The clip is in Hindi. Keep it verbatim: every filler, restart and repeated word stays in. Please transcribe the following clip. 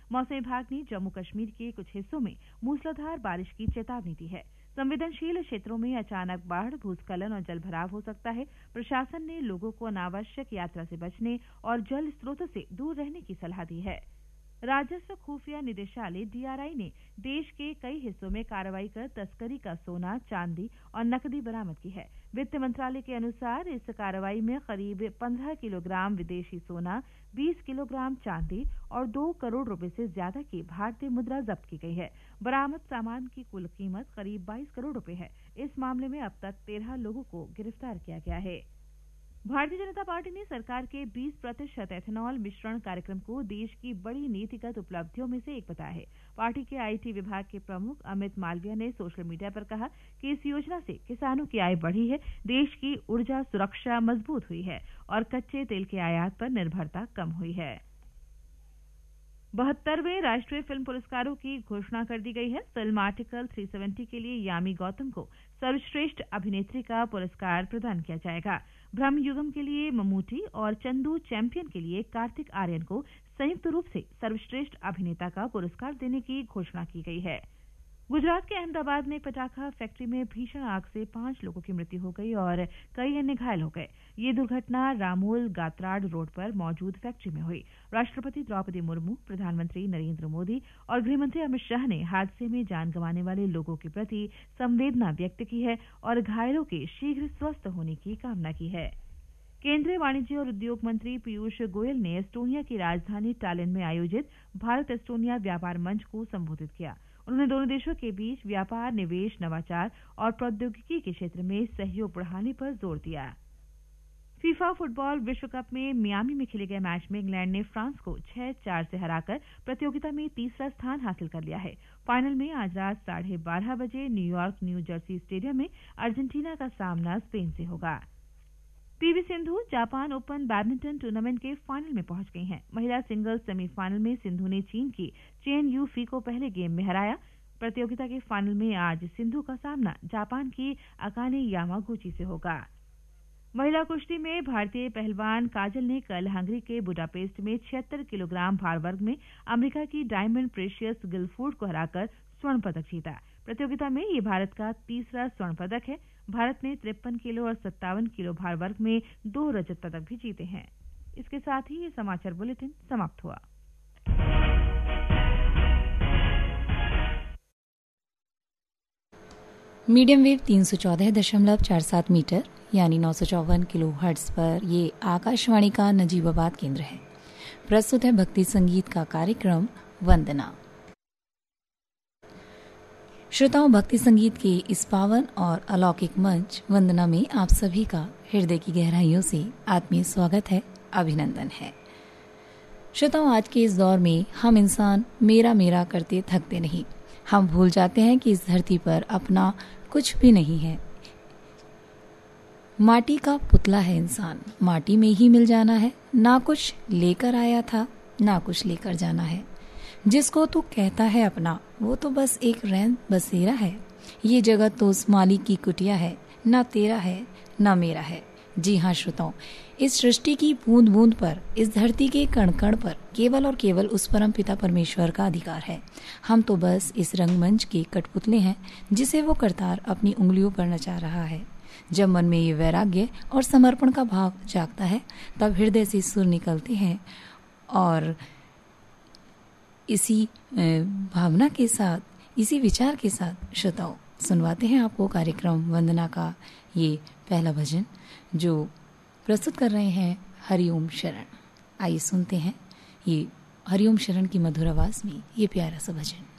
मौसम विभाग ने जम्मू कश्मीर के कुछ हिस्सों में मूसलाधार बारिश की चेतावनी दी है। संवेदनशील क्षेत्रों में अचानक बाढ़, भूस्खलन और जलभराव हो सकता है। प्रशासन ने लोगों को अनावश्यक यात्रा से बचने और जल स्रोतों से दूर रहने की सलाह दी है। राजस्व खुफिया निदेशालय डीआरआई ने देश के कई हिस्सों में कार्रवाई कर तस्करी का सोना, चांदी और नकदी बरामद की है। वित्त मंत्रालय के अनुसार इस कार्रवाई में करीब पंद्रह किलोग्राम विदेशी सोना, बीस किलोग्राम चांदी और दो करोड़ रुपए से ज्यादा की भारतीय मुद्रा जब्त की गई है। बरामद सामान की कुल कीमत करीब बाईस करोड़ रुपए है। इस मामले में अब तक तेरह लोगों को गिरफ्तार किया गया है। भारतीय जनता पार्टी ने सरकार के बीस प्रतिशत एथेनॉल मिश्रण कार्यक्रम को देश की बड़ी नीतिगत उपलब्धियों में से एक बताया है। पार्टी के आईटी विभाग के प्रमुख अमित मालवीय ने सोशल मीडिया पर कहा कि इस योजना से किसानों की आय बढ़ी है, देश की ऊर्जा सुरक्षा मजबूत हुई है और कच्चे तेल के आयात पर निर्भरता कम हुई है। बहत्तरवें राष्ट्रीय फिल्म पुरस्कारों की घोषणा कर दी गई है। फिल्म आर्टिकल तीन सौ सत्तर के लिए यामी गौतम को सर्वश्रेष्ठ अभिनेत्री का पुरस्कार प्रदान किया जाएगा। ब्रह्मयुगम के लिए ममूटी और चंदू चैंपियन के लिए कार्तिक आर्यन को संयुक्त रूप से सर्वश्रेष्ठ अभिनेता का पुरस्कार देने की घोषणा की गई है। गुजरात के अहमदाबाद में पटाखा फैक्ट्री में भीषण आग से पांच लोगों की मृत्यु हो गई और कई अन्य घायल हो गए। ये दुर्घटना रामोल गात्राड रोड पर मौजूद फैक्ट्री में हुई। राष्ट्रपति द्रौपदी मुर्मू, प्रधानमंत्री नरेंद्र मोदी और गृहमंत्री अमित शाह ने हादसे में जान गंवाने वाले लोगों के प्रति संवेदना व्यक्त की है और घायलों के शीघ्र स्वस्थ होने की कामना की है। केंद्रीय वाणिज्य और उद्योग मंत्री पीयूष गोयल ने एस्टोनिया की राजधानी टालिन में आयोजित भारत एस्टोनिया व्यापार मंच को संबोधित किया। उन्होंने दोनों देशों के बीच व्यापार, निवेश, नवाचार और प्रौद्योगिकी के क्षेत्र में सहयोग बढ़ाने पर जोर दिया। फीफा फुटबॉल विश्व कप में मियामी में खेले गए मैच में इंग्लैंड ने फ्रांस को छह चार से हराकर प्रतियोगिता में तीसरा स्थान हासिल कर लिया है। फाइनल में आज रात साढ़े बारह बजे न्यूयॉर्क न्यू जर्सी स्टेडियम में अर्जेंटीना का सामना स्पेन से होगा। PV Sindhu Japan open badminton tournament के फाइनल में पहुंच गई हैं। महिला सिंगल्स सेमीफाइनल में सिंधु ने चीन की चेन यू फी को पहले गेम में हराया। प्रतियोगिता के फाइनल में आज सिंधु का सामना जापान की अकाने यामागुची से होगा। महिला कुश्ती में भारतीय पहलवान काजल ने कल हंगरी के बुडापेस्ट में छिहत्तर किलोग्राम भार वर्ग में अमेरिका की डायमंड प्रेशियस गिलफोर्ड को हराकर स्वर्ण पदक जीता। प्रतियोगिता में ये भारत का तीसरा स्वर्ण पदक है। भारत ने तिरपन किलो और सत्तावन किलो भार वर्ग में दो रजत पदक भी जीते हैं। इसके साथ ही ये समाचार बुलेटिन समाप्त हुआ। मीडियम वेव तीन सौ चौदह दशमलव चार सात मीटर यानी नौ सौ चौवन किलो हर्ट्ज पर ये आकाशवाणी का नजीबाबाद केंद्र है। प्रस्तुत है भक्ति संगीत का कार्यक्रम वंदना। श्रोताओं, भक्ति संगीत के इस पावन और अलौकिक मंच वंदना में आप सभी का हृदय की गहराइयों से आत्मीय स्वागत है, अभिनंदन है। श्रोताओं, आज के इस दौर में हम इंसान मेरा मेरा करते थकते नहीं। हम भूल जाते हैं कि इस धरती पर अपना कुछ भी नहीं है। माटी का पुतला है इंसान, माटी में ही मिल जाना है। ना कुछ लेकर आया था, ना कुछ लेकर जाना है। जिसको तू कहता है अपना, वो तो बस एक रैन बसेरा है। ये जगत तो उस मालिक की कुटिया है, ना तेरा है ना मेरा है। जी हाँ श्रोताओं, इस सृष्टि की बूंद बूंद पर, इस धरती के कण कण पर केवल और केवल उस परम पिता परमेश्वर का अधिकार है। हम तो बस इस रंगमंच के कठपुतले हैं जिसे वो करतार अपनी उंगलियों पर नचा रहा है। जब मन में ये वैराग्य और समर्पण का भाव जागता है, तब हृदय से सुर निकलते हैं और इसी भावना के साथ, इसी विचार के साथ श्रोताओं सुनवाते हैं आपको कार्यक्रम वंदना का ये पहला भजन, जो प्रस्तुत कर रहे हैं हरिओम शरण। आइए सुनते हैं ये हरिओम शरण की मधुर आवाज में ये प्यारा सा भजन।